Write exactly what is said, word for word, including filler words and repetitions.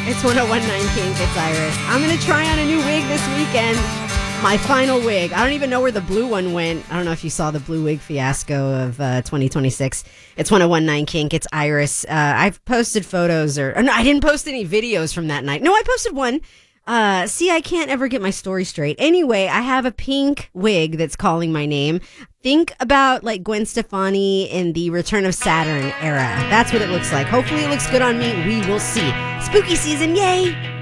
It's one oh one point nine Kink. It's Iris. I'm going to try on a new wig this weekend. My final wig. I don't even know where the blue one went. I don't know if you saw the blue wig fiasco of uh, twenty twenty-six. It's one oh one point nine Kink. It's Iris. Uh, I've posted photos or, or no, I didn't post any videos from that night. No, I posted one. Uh, see, I can't ever get my story straight. Anyway, I have a pink wig that's calling my name. Think about like Gwen Stefani in the Return of Saturn era. That's what it looks like. Hopefully it looks good on me. We will see. Spooky season. Yay!